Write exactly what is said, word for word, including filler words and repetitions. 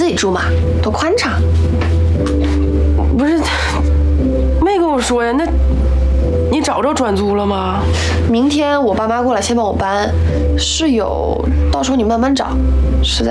自己住嘛，多宽敞。 不是，没跟我说呀？那你找着转租了吗？ 明天我爸妈过来先帮我搬，室友到时候你慢慢找，实在